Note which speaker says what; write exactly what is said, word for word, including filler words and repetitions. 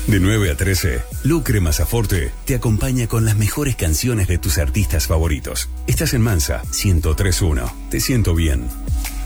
Speaker 1: De nueve a trece, Lucre Mazzaforte te acompaña con las mejores canciones de tus artistas favoritos. Estás en Mansa ciento tres punto uno. Te siento bien.